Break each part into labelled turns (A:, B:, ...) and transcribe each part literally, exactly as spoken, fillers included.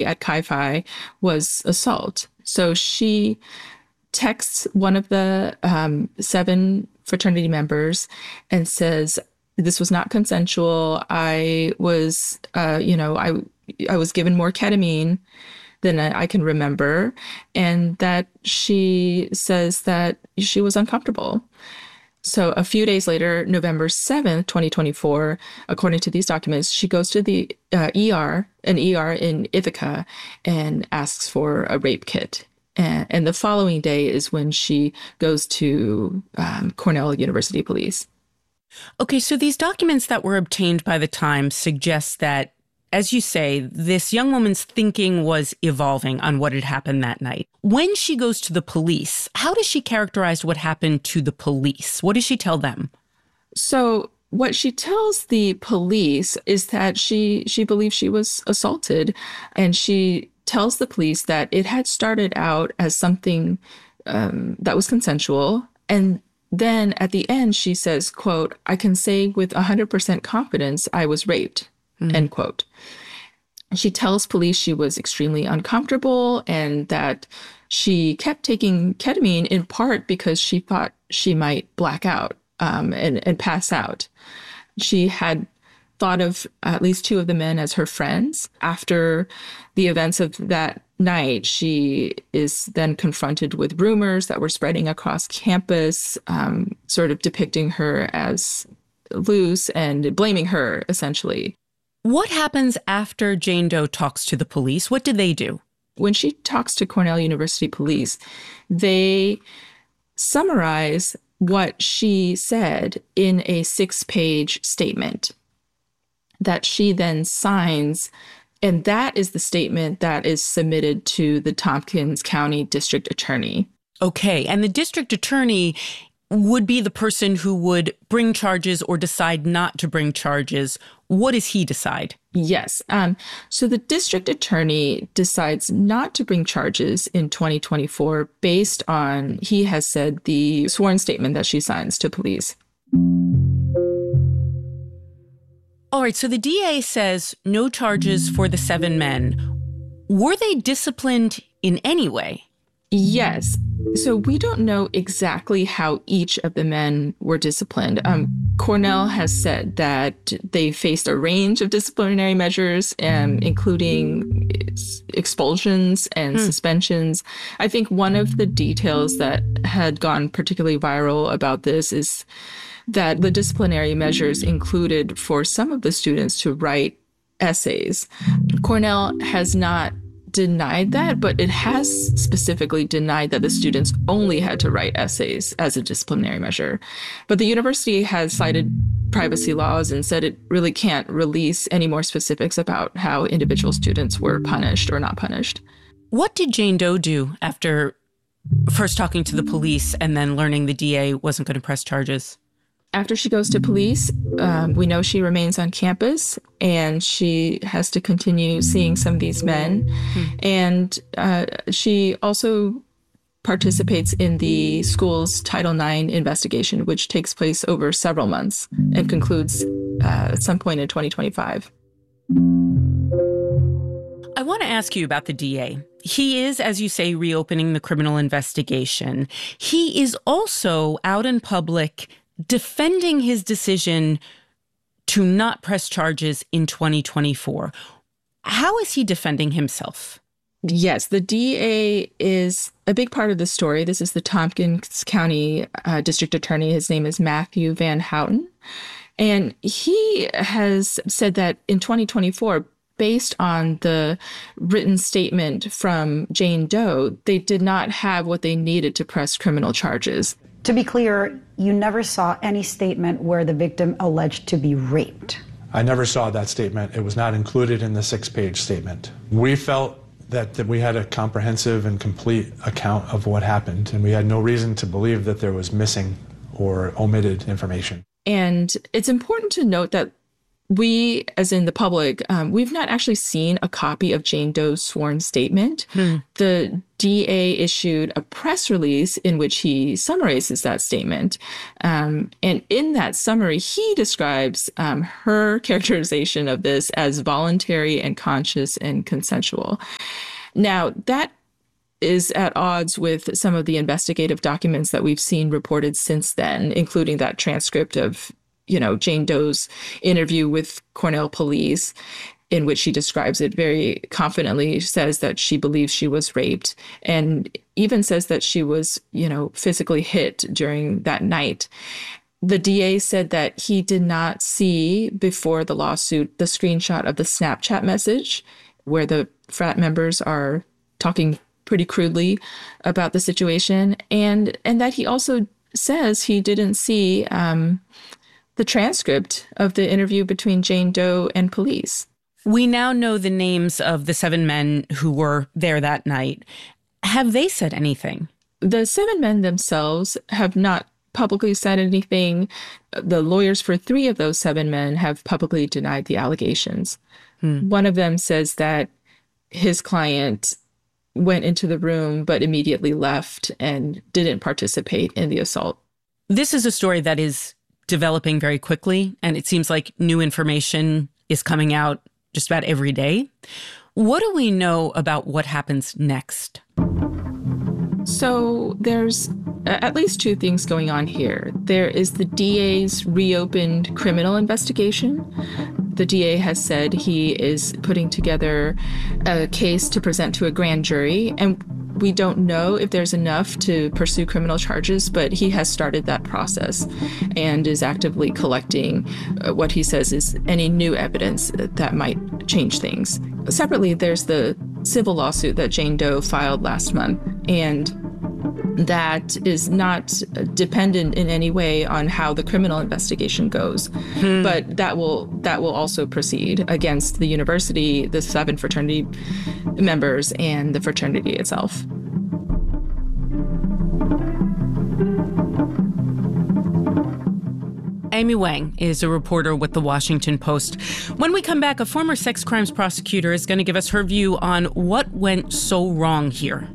A: at Chi Phi was assault. So she texts one of the um, seven fraternity members and says, this was not consensual. I was, uh, you know, I I was given more ketamine than I, I can remember. And that she says that she was uncomfortable. So a few days later, November seventh, twenty twenty-four, according to these documents, she goes to the uh, E R, an E R in Ithaca, and asks for a rape kit. And, and the following day is when she goes to um, Cornell University Police.
B: Okay, so these documents that were obtained by the Times suggest that, as you say, this young woman's thinking was evolving on what had happened that night. When she goes to the police, how does she characterize what happened to the police? What does she tell them?
A: So what she tells the police is that she she believes she was assaulted, and she tells the police that it had started out as something um, that was consensual. And then at the end, she says, quote, I can say with one hundred percent confidence I was raped, mm-hmm. end quote. She tells police she was extremely uncomfortable and that she kept taking ketamine in part because she thought she might black out um, and, and pass out. She had thought of at least two of the men as her friends. After the events of that night, she is then confronted with rumors that were spreading across campus, um, sort of depicting her as loose and blaming her, essentially.
B: What happens after Jane Doe talks to the police? What do they do?
A: When she talks to Cornell University Police, they summarize what she said in a six-page statement that she then signs. And that is the statement that is submitted to the Tompkins County District Attorney.
B: Okay. And the district attorney would be the person who would bring charges or decide not to bring charges. What does he decide?
A: Yes. Um, so the district attorney decides not to bring charges in twenty twenty-four based on, he has said, the sworn statement that she signs to police.
B: All right, so the D A says no charges for the seven men. Were they disciplined in any way?
A: Yes. So we don't know exactly how each of the men were disciplined. Um, Cornell has said that they faced a range of disciplinary measures, um, including expulsions and hmm. suspensions. I think one of the details that had gone particularly viral about this is that the disciplinary measures included for some of the students to write essays. Cornell has not denied that, but it has specifically denied that the students only had to write essays as a disciplinary measure. But the university has cited privacy laws and said it really can't release any more specifics about how individual students were punished or not punished.
B: What did Jane Doe do after first talking to the police and then learning the D A wasn't going to press charges?
A: After she goes to police, um, we know she remains on campus and she has to continue seeing some of these men. Hmm. And uh, she also participates in the school's Title nine investigation, which takes place over several months and concludes uh, at some point in twenty twenty-five.
B: I want to ask you about the D A. He is, as you say, reopening the criminal investigation. He is also out in public defending his decision to not press charges in twenty twenty-four. How is he defending himself?
A: Yes, the D A is a big part of the story. This is the Tompkins County uh, District Attorney. His name is Matthew Van Houten. And he has said that in twenty twenty-four, based on the written statement from Jane Doe, they did not have what they needed to press criminal charges.
C: To be clear, you never saw any statement where the victim alleged to be raped.
D: I never saw that statement. It was not included in the six-page statement. We felt that, that we had a comprehensive and complete account of what happened, and we had no reason to believe that there was missing or omitted information.
A: And it's important to note that we, as in the public, um, we've not actually seen a copy of Jane Doe's sworn statement. Hmm. The D A issued a press release in which he summarizes that statement. Um, and in that summary, he describes um, her characterization of this as voluntary and conscious and consensual. Now, that is at odds with some of the investigative documents that we've seen reported since then, including that transcript of you know, Jane Doe's interview with Cornell police, in which she describes it very confidently, says that she believes she was raped, and even says that she was, you know, physically hit during that night. The D A said that he did not see before the lawsuit the screenshot of the Snapchat message where the frat members are talking pretty crudely about the situation, and and that he also says he didn't see um, the transcript of the interview between Jane Doe and police.
B: We now know the names of the seven men who were there that night. Have they said anything?
A: The seven men themselves have not publicly said anything. The lawyers for three of those seven men have publicly denied the allegations. Hmm. One of them says that his client went into the room but immediately left and didn't participate in the assault.
B: This is a story that is developing very quickly, and it seems like new information is coming out just about every day. What do we know about what happens next?
A: So there's at least two things going on here. There is the D A's reopened criminal investigation. The D A has said he is putting together a case to present to a grand jury, and we don't know if there's enough to pursue criminal charges, but he has started that process and is actively collecting what he says is any new evidence that might change things. Separately, there's the civil lawsuit that Jane Doe filed last month, and that is not dependent in any way on how the criminal investigation goes. Hmm. But that will that will also proceed against the university, the seven fraternity members, and the fraternity itself.
B: Amy Wang is a reporter with The Washington Post. When we come back, a former sex crimes prosecutor is going to give us her view on what went so wrong here.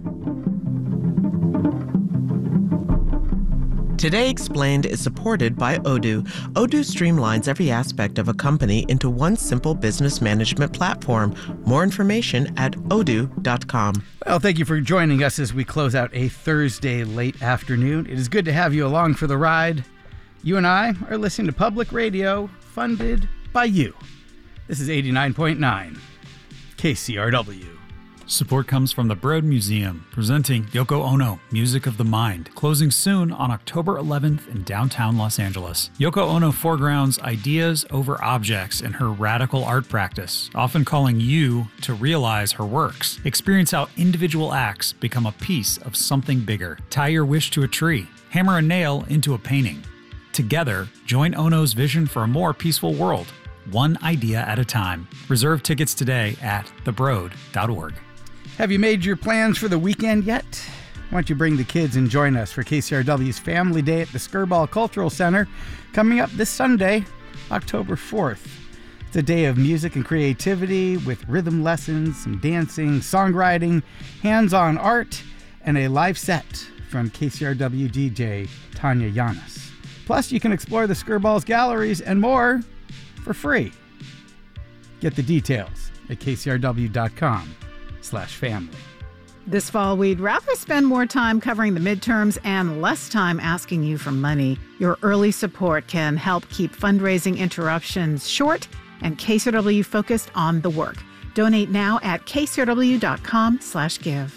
E: Today Explained is supported by Odoo. Odoo streamlines every aspect of a company into one simple business management platform. More information at odoo dot com.
F: Well, thank you for joining us as we close out a Thursday late afternoon. It is good to have you along for the ride. You and I are listening to public radio funded by you. This is eighty-nine point nine K C R W.
G: Support comes from the Broad Museum, presenting Yoko Ono, Music of the Mind, closing soon on October eleventh in downtown Los Angeles. Yoko Ono foregrounds ideas over objects in her radical art practice, often calling you to realize her works. Experience how individual acts become a piece of something bigger. Tie your wish to a tree. Hammer a nail into a painting. Together, join Ono's vision for a more peaceful world, one idea at a time. Reserve tickets today at the broad dot org.
F: Have you made your plans for the weekend yet? Why don't you bring the kids and join us for K C R W's Family Day at the Skirball Cultural Center coming up this Sunday, October fourth. It's a day of music and creativity with rhythm lessons, some dancing, songwriting, hands-on art, and a live set from K C R W D J Tanya Yanis. Plus, you can explore the Skirball's galleries and more for free. Get the details at K C R W dot com. slash family.
H: This fall, we'd rather spend more time covering the midterms and less time asking you for money. Your early support can help keep fundraising interruptions short and K C R W focused on the work. Donate now at K C R W dot com slash give.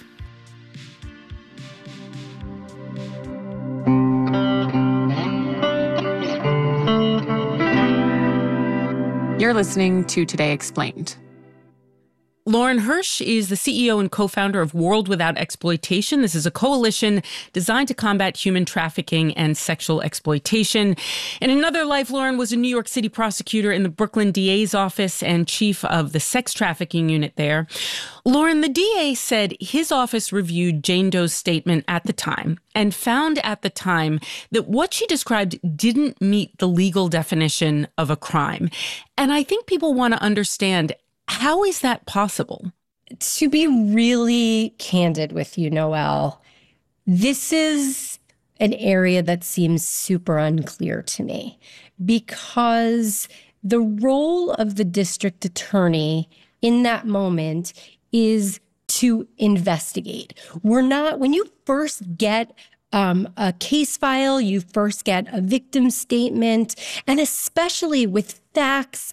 I: You're listening to Today Explained.
B: Lauren Hirsch is the C E O and co-founder of World Without Exploitation. This is a coalition designed to combat human trafficking and sexual exploitation. In another life, Lauren was a New York City prosecutor in the Brooklyn D A's office and chief of the sex trafficking unit there. Lauren, the D A said his office reviewed Jane Doe's statement at the time and found at the time that what she described didn't meet the legal definition of a crime. And I think people want to understand, how is that possible?
I: To be really candid with you, Noelle, this is an area that seems super unclear to me, because the role of the district attorney in that moment is to investigate. We're not, when you first get Um, a case file, you first get a victim statement, and especially with facts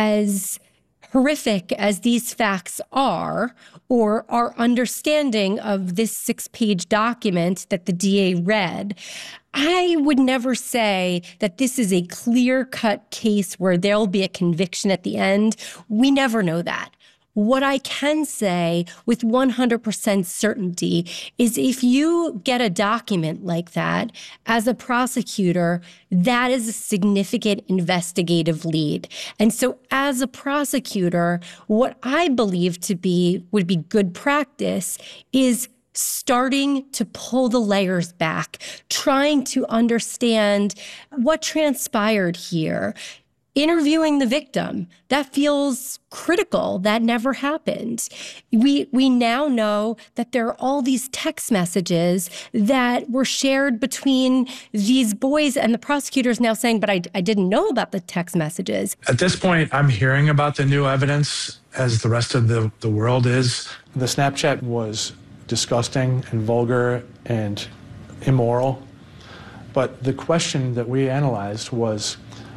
I: as horrific as these facts are, or our understanding of this six-page document that the D A read, I would never say that this is a clear-cut case where there'll be a conviction at the end. We never know that. What I can say with one hundred percent certainty is if you get a document like that, as a prosecutor, that is a significant investigative lead. And so as a prosecutor, what I believe to be would be good practice is starting to pull the layers back, trying to understand what transpired here. Interviewing the victim, that feels critical. That never happened. We we now know that there are all these text messages that were shared between these boys, and the prosecutor's now saying, but I, I didn't know about the text messages.
D: At this point, I'm hearing about the new evidence as the rest of the, the world is. The Snapchat was disgusting and vulgar and immoral. But the question that we analyzed was,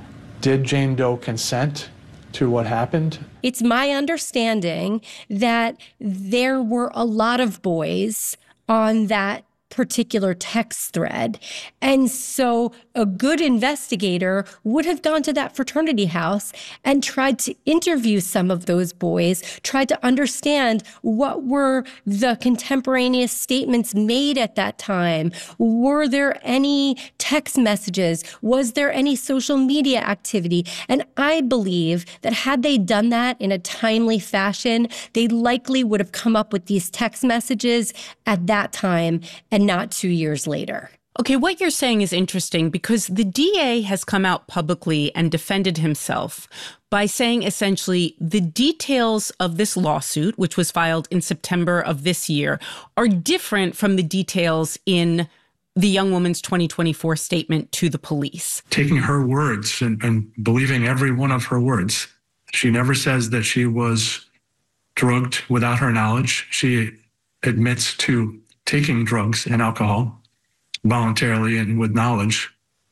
D: did Jane Doe consent to what happened?
I: It's my understanding that there were a lot of boys on that particular text thread. And so a good investigator would have gone to that fraternity house and tried to interview some of those boys, tried to understand what were the contemporaneous statements made at that time. Were there any text messages? Was there any social media activity? And I believe that had they done that in a timely fashion, they likely would have come up with these text messages at that time and not two years later.
B: Okay, what you're saying is interesting because the D A has come out publicly and defended himself by saying essentially the details of this lawsuit, which was filed in September of this year, are different from the details in the young woman's twenty twenty-four statement to the police.
D: Taking her words and, and believing every one of her words. She never says that she was drugged without her knowledge. She admits to taking drugs and alcohol voluntarily and with knowledge.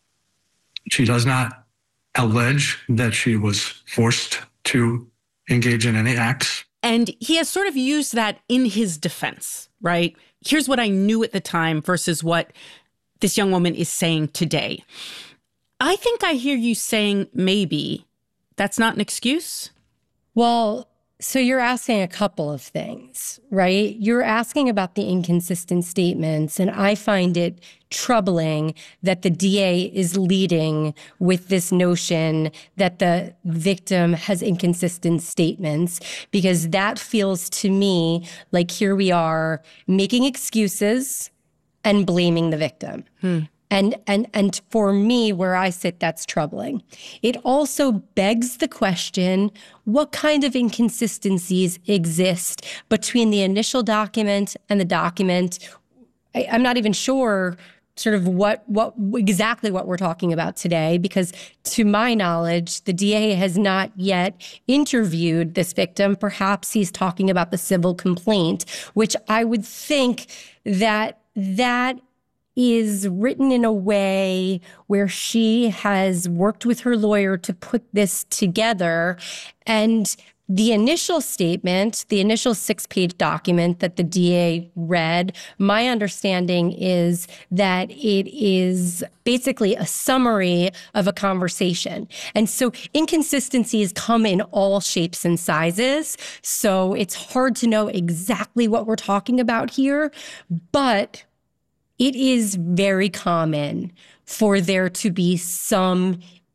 D: She does not allege that she was forced to engage in any acts.
B: And he has sort of used that in his defense, right? Here's what I knew at the time versus what this young woman is saying today. I think I hear you saying maybe that's not an excuse.
I: Well, so you're asking a couple of things, right? You're asking about the inconsistent statements, and I find it troubling that the D A is leading with this notion that the victim has inconsistent statements, because that feels to me like here we are making excuses and blaming the victim. Hmm. And and and for me, where I sit, that's troubling. It also begs the question, what kind of inconsistencies exist between the initial document and the document? I, I'm not even sure sort of what what exactly what we're talking about today, because to my knowledge, the D A has not yet interviewed this victim. Perhaps he's talking about the civil complaint, which I would think that that is written in a way where she has worked with her lawyer to put this together. And The initial statement, the initial six-page document that the D A read, my understanding is that it is basically a summary of a conversation. And so inconsistencies come in all shapes and sizes. So it's hard to know exactly what we're talking about here, but it is very common for there to be some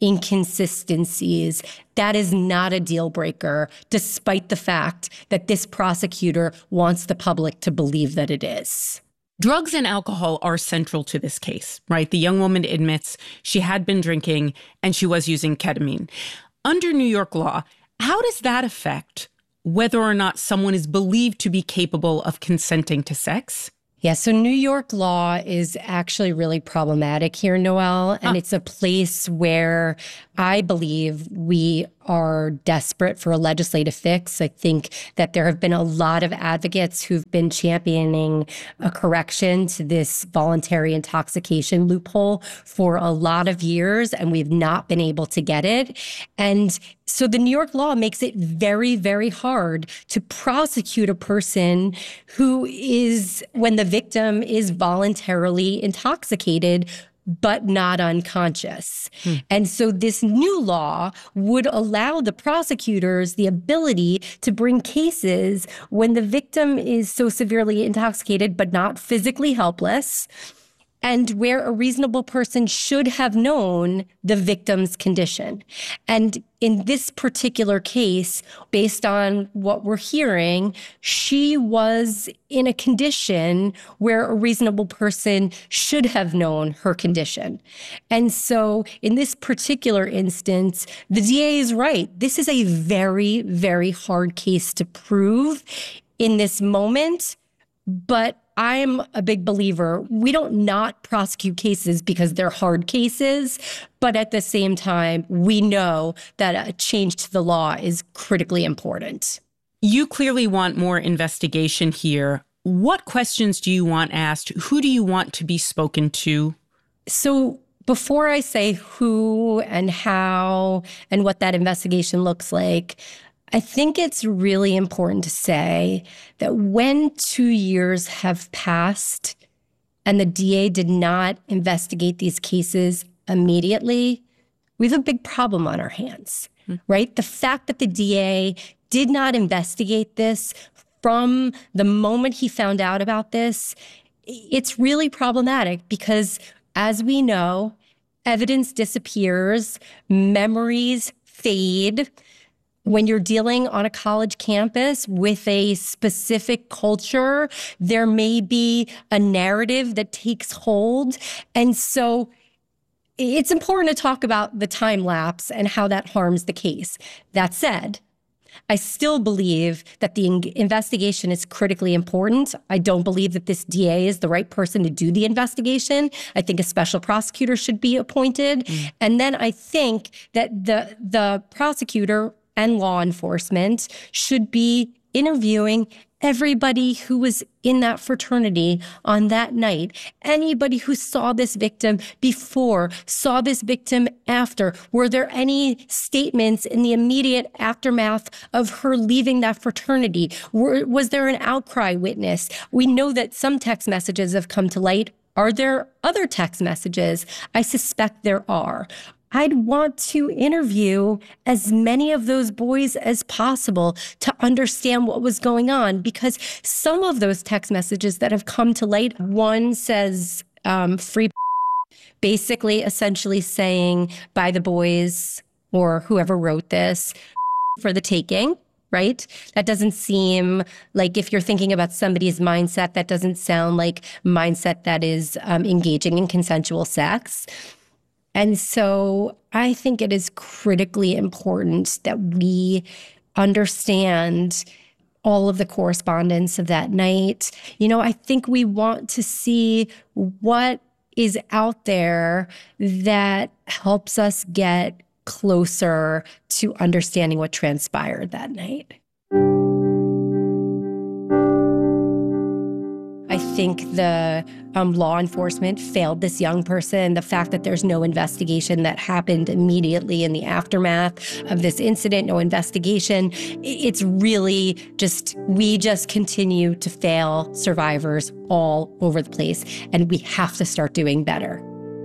I: inconsistencies. That is not a deal breaker, despite the fact that this prosecutor wants the public to believe that it is.
B: Drugs and alcohol are central to this case, right? The young woman admits she had been drinking and she was using ketamine. Under New York law, how does that affect whether or not someone is believed to be capable of consenting to sex?
I: Yeah, so New York law is actually really problematic here, Noelle, and huh. it's a place where I believe we are desperate for a legislative fix. I think that there have been a lot of advocates who've been championing a correction to this voluntary intoxication loophole for a lot of years, and we've not been able to get it. And so the New York law makes it very, very hard to prosecute a person who is, when the victim is voluntarily intoxicated, but not unconscious. Hmm. And so this new law would allow the prosecutors the ability to bring cases when the victim is so severely intoxicated, but not physically helpless, and where a reasonable person should have known the victim's condition. And in this particular case, based on what we're hearing, she was in a condition where a reasonable person should have known her condition. And so in this particular instance, the D A is right. This is a very, very hard case to prove in this moment, but I'm a big believer. We don't not prosecute cases because they're hard cases, but at the same time, we know that a change to the law is critically important.
B: You clearly want more investigation here. What questions do you want asked? Who do you want to be spoken to?
I: So before I say who and how and what that investigation looks like, I think it's really important to say that when two years have passed and the D A did not investigate these cases immediately, we have a big problem on our hands, mm-hmm. right? The fact that the D A did not investigate this from the moment he found out about this, it's really problematic because, as we know, evidence disappears, memories fade. When you're dealing on a college campus with a specific culture, there may be a narrative that takes hold. And so it's important to talk about the time lapse and how that harms the case. That said, I still believe that the in- investigation is critically important. I don't believe that this D A is the right person to do the investigation. I think a special prosecutor should be appointed. Mm. And then I think that the the prosecutor and law enforcement should be interviewing everybody who was in that fraternity on that night. Anybody who saw this victim before, saw this victim after. Were there any statements in the immediate aftermath of her leaving that fraternity? Were, was there an outcry witness? We know that some text messages have come to light. Are there other text messages? I suspect there are. I'd want to interview as many of those boys as possible to understand what was going on, because some of those text messages that have come to light, one says um, free, basically essentially saying by the boys or whoever wrote this for the taking. Right? That doesn't seem like, if you're thinking about somebody's mindset, that doesn't sound like mindset that is um, engaging in consensual sex. And so I think it is critically important that we understand all of the correspondence of that night. You know, I think we want to see what is out there that helps us get closer to understanding what transpired that night. I think the um, law enforcement failed this young person. The fact that there's no investigation that happened immediately in the aftermath of this incident, no investigation. It's really just, we just continue to fail survivors all over the place, and we have to start doing better.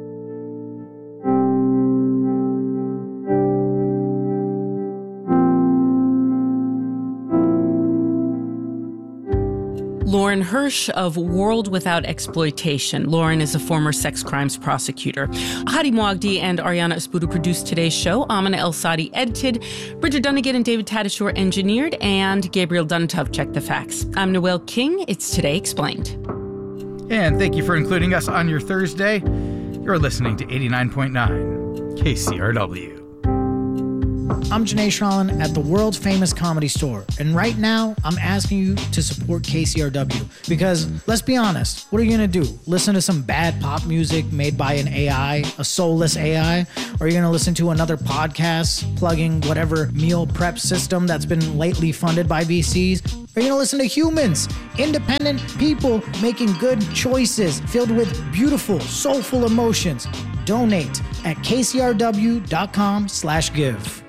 B: Lauren Hirsch of World Without Exploitation. Lauren is a former sex crimes prosecutor. Hadi Moagdi and Ariana Espudo produced today's show. Amina El-Sadi edited. Bridget Dunnigan and David Tadashore engineered. And Gabriel Duntov checked the facts. I'm Noelle King. It's Today Explained.
F: And thank you for including us on your Thursday. You're listening to eighty-nine point nine K C R W.
J: I'm Janae Shrallin at the world's famous Comedy Store, and right now I'm asking you to support K C R W because, let's be honest, what are you gonna do? Listen to some bad pop music made by an A I, a soulless A I? Or are you gonna listen to another podcast plugging whatever meal prep system that's been lately funded by V Cs? Are you gonna listen to humans, independent people making good choices filled with beautiful, soulful emotions? Donate at kcrw.com slash give.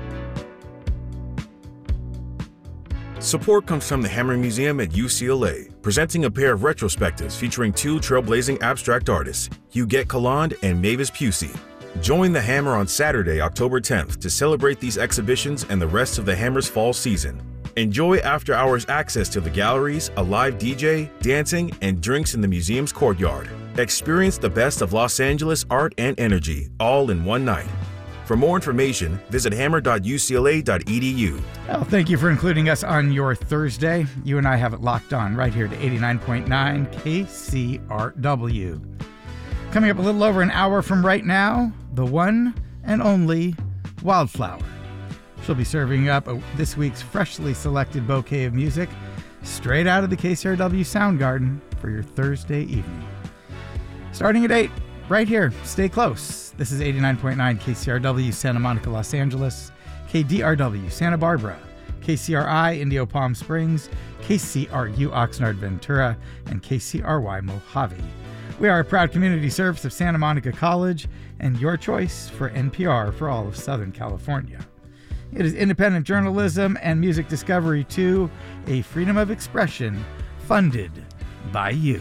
K: Support comes from the Hammer Museum at U C L A, presenting a pair of retrospectives featuring two trailblazing abstract artists, Huguette Caland and Mavis Pusey. Join the Hammer on Saturday, October tenth, to celebrate these exhibitions and the rest of the Hammer's fall season. Enjoy after-hours access to the galleries, a live D J, dancing, and drinks in the museum's courtyard. Experience the best of Los Angeles art and energy, all in one night. For more information, visit hammer dot u c l a dot e d u.
F: Well, thank you for including us on your Thursday. You and I have it locked on right here to eighty-nine point nine K C R W. Coming up a little over an hour from right now, the one and only Wildflower. She'll be serving up a, this week's freshly selected bouquet of music straight out of the K C R W Sound Garden for your Thursday evening. Starting at eight, right here. Stay close. This is eighty-nine point nine K C R W Santa Monica, Los Angeles, K D R W Santa Barbara, K C R I Indio Palm Springs, K C R U Oxnard Ventura, and K C R Y Mojave. We are a proud community service of Santa Monica College and your choice for N P R for all of Southern California. It is independent journalism and music discovery too, a freedom of expression funded by you.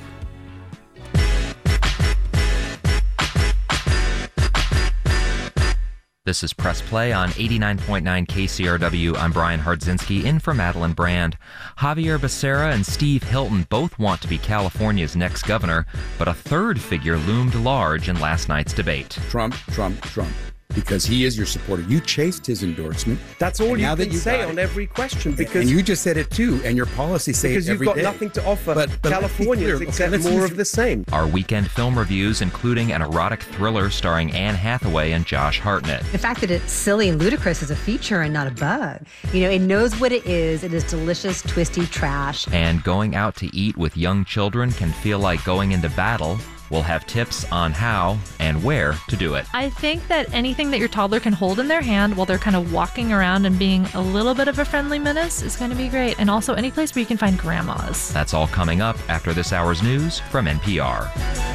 L: This is Press Play on eighty-nine point nine K C R W. I'm Brian Hardzinski, in for Madeline Brand. Javier Becerra and Steve Hilton both want to be California's next governor, but a third figure loomed large in last night's debate.
M: Trump, Trump, Trump. Because he is your supporter. You chased his endorsement.
N: That's all you can say on every question. Because
M: and you just said it too, and your policy say it every day.
N: Because you've got nothing to offer
M: but, but
N: Californians except okay, more use... of the same.
L: Our weekend film reviews, including an erotic thriller starring Anne Hathaway and Josh Hartnett.
O: The fact that it's silly and ludicrous is a feature and not a bug. You know, it knows what it is. It is delicious, twisty trash.
L: And going out to eat with young children can feel like going into battle. We'll have tips on how and where to do it.
P: I think that anything that your toddler can hold in their hand while they're kind of walking around and being a little bit of a friendly menace is going to be great. And also any place where you can find grandmas.
L: That's all coming up after this hour's news from N P R.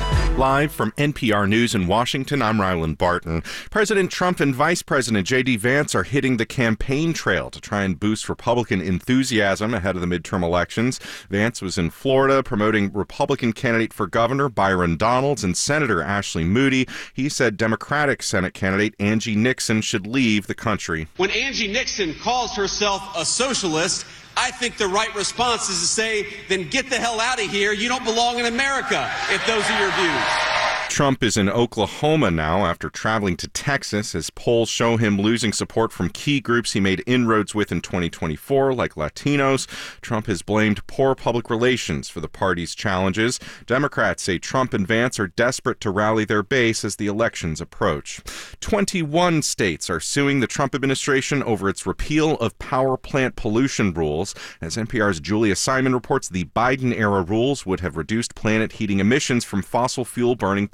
Q: Live from N P R News in Washington, I'm Ryland Barton. President Trump and Vice President J D Vance are hitting the campaign trail to try and boost Republican enthusiasm ahead of the midterm elections. Vance was in Florida promoting Republican candidate for governor Byron Donalds and Senator Ashley Moody. He said Democratic Senate candidate Angie Nixon should leave the country.
R: When Angie Nixon calls herself a socialist, I think the right response is to say, then get the hell out of here. You don't belong in America, if those are your views.
Q: Trump is in Oklahoma now after traveling to Texas as polls show him losing support from key groups he made inroads with in twenty twenty-four, like Latinos. Trump has blamed poor public relations for the party's challenges. Democrats say Trump and Vance are desperate to rally their base as the elections approach. twenty-one states are suing the Trump administration over its repeal of power plant pollution rules. As N P R's Julia Simon reports, the Biden-era rules would have reduced planet heating emissions from fossil fuel burning plants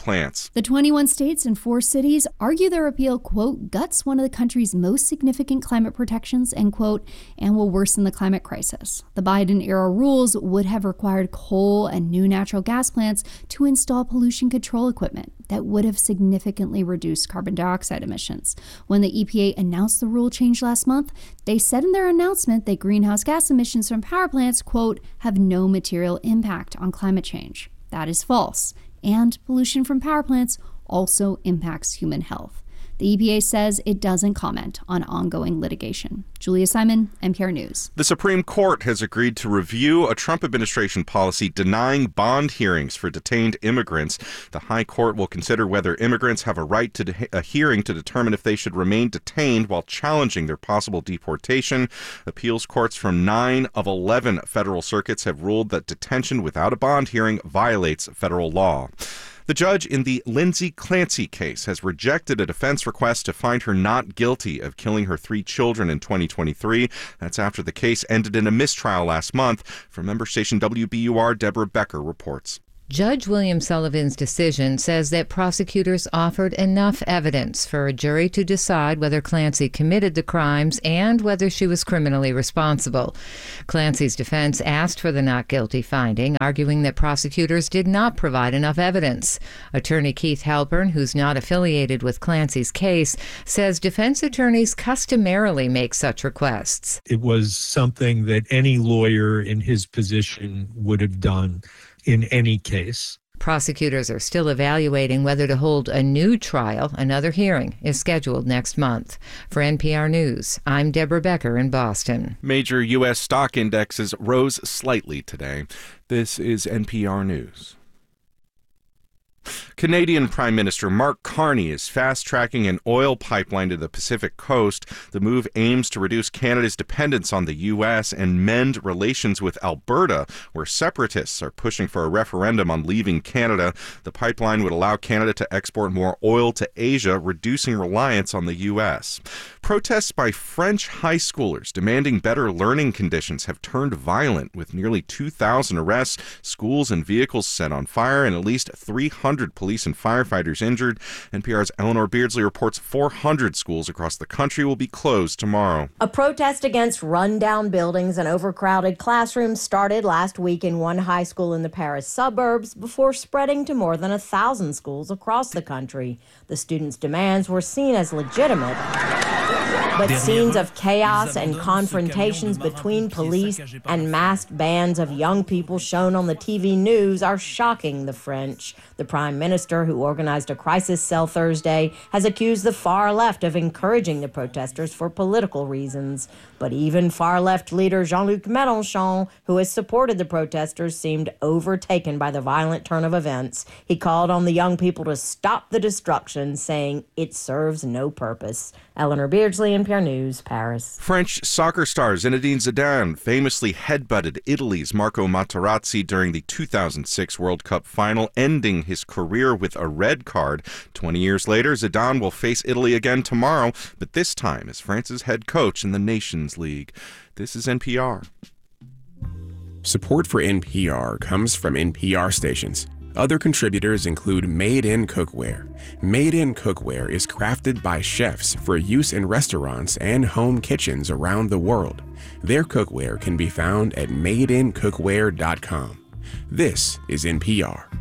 Q: plants.
S: The twenty-one states and four cities argue their appeal, quote, guts one of the country's most significant climate protections, end quote, and will worsen the climate crisis. The Biden-era rules would have required coal and new natural gas plants to install pollution control equipment that would have significantly reduced carbon dioxide emissions. When the E P A announced the rule change last month, they said in their announcement that greenhouse gas emissions from power plants, quote, have no material impact on climate change. That is false. And pollution from power plants also impacts human health. The E P A says it doesn't comment on ongoing litigation. Julia Simon, N P R News.
Q: The Supreme Court has agreed to review a Trump administration policy denying bond hearings for detained immigrants. The High Court will consider whether immigrants have a right to de- a hearing to determine if they should remain detained while challenging their possible deportation. Appeals courts from nine of eleven federal circuits have ruled that detention without a bond hearing violates federal law. The judge in the Lindsay Clancy case has rejected a defense request to find her not guilty of killing her three children in twenty twenty-three. That's after the case ended in a mistrial last month. From member station W B U R, Deborah Becker reports.
T: Judge William Sullivan's decision says that prosecutors offered enough evidence for a jury to decide whether Clancy committed the crimes and whether she was criminally responsible. Clancy's defense asked for the not guilty finding, arguing that prosecutors did not provide enough evidence. Attorney Keith Halpern, who's not affiliated with Clancy's case, says defense attorneys customarily make such requests.
U: It was something that any lawyer in his position would have done in any case.
T: Prosecutors are still evaluating whether to hold a new trial. Another hearing is scheduled next month. For N P R News, I'm Deborah Becker in Boston.
Q: Major U S stock indexes rose slightly today. This is N P R News. Canadian Prime Minister Mark Carney is fast-tracking an oil pipeline to the Pacific coast. The move aims to reduce Canada's dependence on the U S and mend relations with Alberta, where separatists are pushing for a referendum on leaving Canada. The pipeline would allow Canada to export more oil to Asia, reducing reliance on the U S. Protests by French high schoolers demanding better learning conditions have turned violent, with nearly two thousand arrests, schools and vehicles set on fire, and at least three hundred police and firefighters injured. N P R's Eleanor Beardsley reports four hundred schools across the country will be closed tomorrow.
V: A protest against run-down buildings and overcrowded classrooms started last week in one high school in the Paris suburbs before spreading to more than a thousand schools across the country. The students' demands were seen as legitimate, but scenes of chaos and confrontations between police and masked bands of young people shown on the T V news are shocking the French. The Prime Minister, who organized a crisis cell Thursday, has accused the far left of encouraging the protesters for political reasons. But even far-left leader Jean-Luc Mélenchon, who has supported the protesters, seemed overtaken by the violent turn of events. He called on the young people to stop the destruction, saying it serves no purpose. Eleanor Beardsley, N P R News, Paris.
Q: French soccer star Zinedine Zidane famously headbutted Italy's Marco Materazzi during the two thousand six World Cup final, ending his career with a red card. Twenty years later, Zidane will face Italy again tomorrow, but this time as France's head coach in the Nations League. This is N P R.
W: Support for N P R comes from N P R stations. Other contributors include Made in Cookware. Made in Cookware is crafted by chefs for use in restaurants and home kitchens around the world. Their cookware can be found at made in cookware dot com. This is N P R.